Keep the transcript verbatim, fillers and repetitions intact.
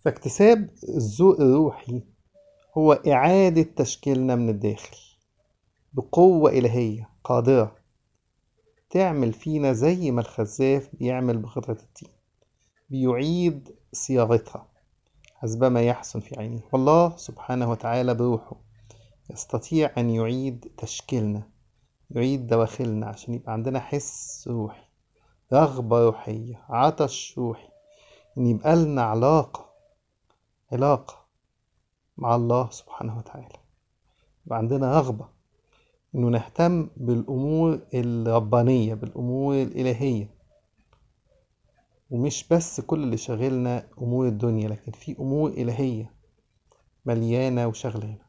فاكتساب الذوق الروحي هو إعادة تشكيلنا من الداخل بقوة إلهية قادرة تعمل فينا زي ما الخزاف بيعمل بقطعة الطين، بيعيد صياغتها حسب ما يحسن في عينه. والله سبحانه وتعالى بروحه يستطيع أن يعيد تشكيلنا، يعيد دواخلنا عشان يبقى عندنا حس روحي، رغبة روحية، عطش روحي، إن يبقى لنا علاقة علاقة مع الله سبحانه وتعالى، يبقى عندنا رغبة إنه نهتم بالأمور الربانية، بالأمور الإلهية، ومش بس كل اللي شاغلنا أمور الدنيا، لكن في أمور إلهية مليانة وشغلانة.